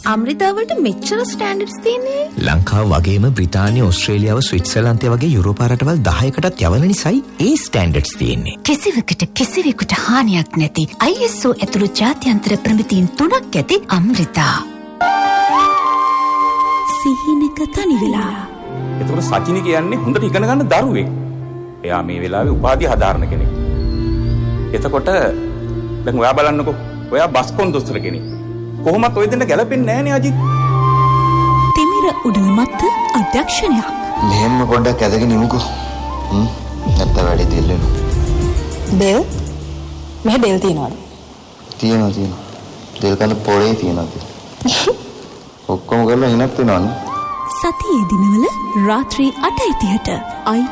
අමරිතාවලට මෙච්චර ස්ටෑන්ඩඩ්ස් තියෙන්නේ? ලංකාව වගේම බ්‍රිතාන්‍ය, ඕස්ට්‍රේලියාව, ස්විට්සර්ලන්තය වගේ යුරෝපා රටවල් 10කටත් යවන නිසායි ඒ ස්ටෑන්ඩඩ්ස් තියෙන්නේ. කිසිවෙකුට හානියක් නැති ISO ඇතුළු ජාත්‍යන්තර ප්‍රමිතීන් 3ක් ඇති අමරිතා. සිහිනක තනි වෙලා. එතකොට සචිනි කියන්නේ හොඳට ඉගෙන ගන්න දරුවෙක්. එයා මේ වෙලාවේ උපාධිය හදාරන කෙනෙක්. එතකොට දැන් ඔයා බලන්නකෝ. ඔයා බස් කොන්දොස්තර කෙනෙක්. කොහොමත් ඔය දෙන්න ගැලපෙන්නේ නැහනේ අජිත්. තිමිර උඩුමත් අධ්‍යක්ෂණයක්. මෙහෙම පොඩ්ඩක් ඇදගෙන ඉමුකෝ. නැත්නම් වැඩි දෙල්ලෙනවා. බෙල්? මෙහෙ බෙල් තියනවද? තියෙනවා. දෙල් කන පොලේ තියෙනවා. ඔක්කොම කරලා ඉනක් වෙනවනේ. සතියේ දිනවල රාත්‍රී 8:30ට